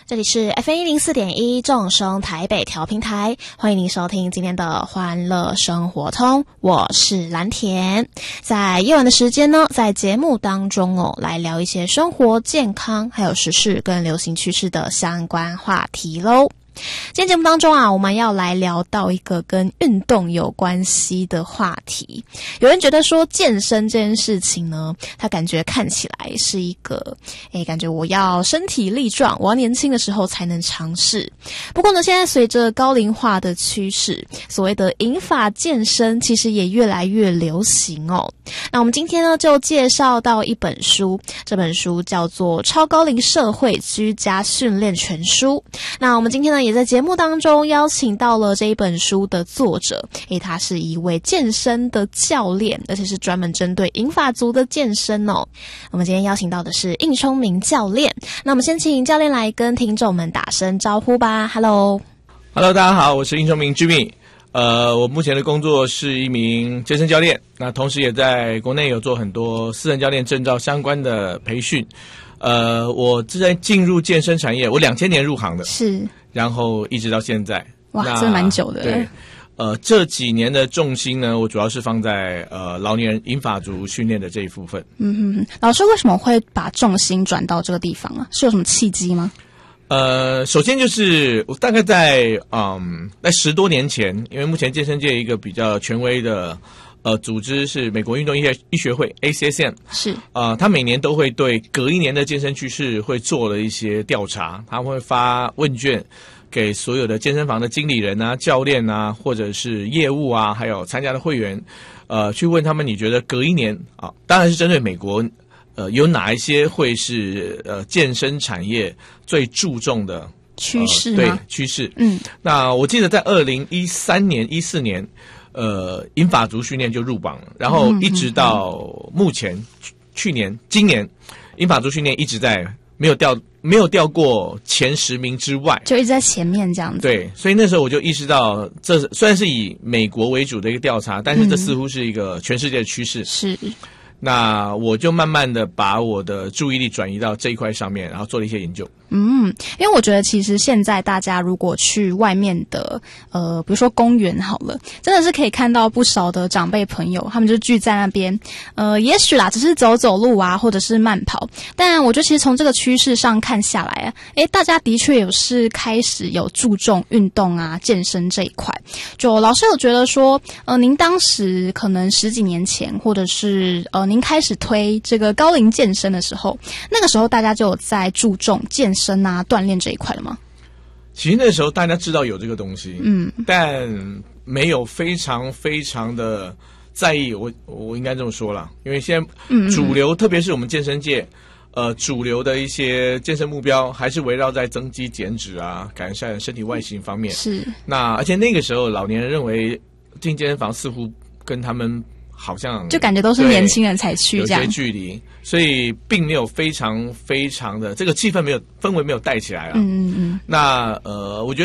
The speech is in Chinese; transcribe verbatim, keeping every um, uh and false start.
这里是 F M 一零四点一 众生台北调频台，欢迎您收听今天的欢乐生活通，我是蓝田。在夜晚的时间呢，在节目当中哦，来聊一些生活健康还有时事跟流行趋势的相关话题咯。今天节目当中啊，我们要来聊到一个跟运动有关系的话题。有人觉得说健身这件事情呢，它感觉看起来是一个诶，感觉我要身体力壮，我要年轻的时候才能尝试。不过呢，现在随着高龄化的趋势，所谓的银发健身其实也越来越流行哦。那我们今天呢，就介绍到一本书，这本书叫做《超高龄社会居家训练全书》。那我们今天呢，也在节目当中邀请到了这一本书的作者，诶，他是一位健身的教练，而且是专门针对银发族的健身哦。我们今天邀请到的是应聪明教练，那我们先请教练来跟听众们打声招呼吧。 Hello，Hello， 大家好，我是应聪明 Jimmy。呃，我目前的工作是一名健身教练，那同时也在国内有做很多私人教练证照相关的培训。呃，我在进入健身产业，我两千年入行的， 是，然后一直到现在， 哇，真的蛮久的。 对，呃，这几年的重心呢，我主要是放在呃老年人银发族训练的这一部分。 嗯哼哼，老师为什么会把重心转到这个地方啊？是有什么契机吗？ 呃，首先就是我大概在嗯在十多年前，因为目前健身界一个比较权威的呃组织是美国运动医学医学会 A C S M， 是啊，他、呃、每年都会对隔一年的健身趋势会做了一些调查，他会发问卷给所有的健身房的经理人啊、教练啊，或者是业务啊，还有参加的会员，呃，去问他们你觉得隔一年啊，当然是针对美国。呃，有哪一些会是呃健身产业最注重的趋势吗？ 呃、对，趋势。 嗯， 那我记得在二零一三年、一四年，呃，银发族训练就入榜了，然后一直到目前，嗯、去年、今年，银发族训练一直在没有掉，没有掉过前十名之外， 就一直在前面这样子。 对，所以那时候我就意识到，这虽然是以美国为主的一个调查，但是这似乎是一个全世界的趋势。 是。 那我就慢慢的把我的注意力转移到这一块上面，然后做了一些研究。 嗯，因为我觉得其实现在大家如果去外面的呃，比如说公园好了，真的是可以看到不少的长辈朋友，他们就聚在那边，呃，也许啦，只是走走路啊，或者是慢跑。但我觉得其实从这个趋势上看下来啊，诶，大家的确有是开始有注重运动啊、健身这一块。就老师有觉得说，呃，您当时可能十几年前，或者是呃，您开始推这个高龄健身的时候，那个时候大家就有在注重健身身啊，锻炼这一块了吗？ 其实那时候大家知道有这个东西， 嗯， 但没有非常非常的在意。我我应该这么说啦，因为现在主流，嗯嗯特别是我们健身界，呃，主流的一些健身目标还是围绕在增肌减脂啊、改善身体外形方面。 是。 那而且那个时候老年人认为进健身房似乎跟他们好像就感觉都是年轻人才去这样， 有些距离，所以并没有非常非常的这个气氛没有氛围没有带起来啊。 嗯嗯嗯。 那呃，我觉得。